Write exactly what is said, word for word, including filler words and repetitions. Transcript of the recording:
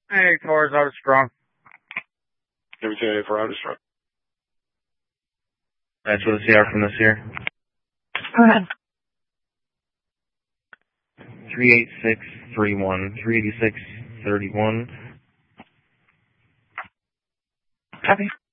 Hey, Torres, I was strong. Everything eight four, I was strong. That's for the C R from this year. Go ahead. three eight six three one, three eighty-six thirty-one. Copy.